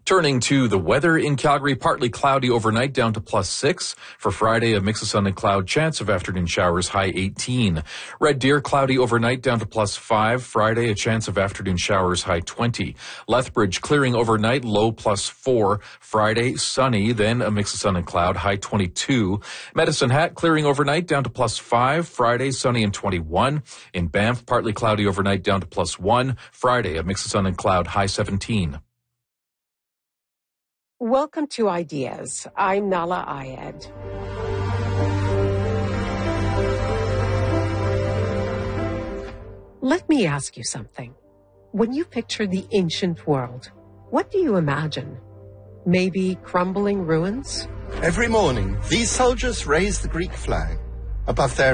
Turning to the weather in Calgary, partly cloudy overnight down to +6. For Friday, a mix of sun and cloud, chance of afternoon showers, high 18. Red Deer, cloudy overnight down to +5. Friday, a chance of afternoon showers, high 20. Lethbridge, clearing overnight, low +4. Friday, sunny, then a mix of sun and cloud, high 22. Medicine Hat, clearing overnight down to +5. Friday, sunny and 21. In Banff, partly cloudy overnight down to +1. Friday, a mix of sun and cloud, high 17. Welcome to Ideas. I'm Nala Ayed. Let me ask you something. When you picture the ancient world, what do you imagine? Maybe crumbling ruins? Every morning, these soldiers raise the Greek flag above their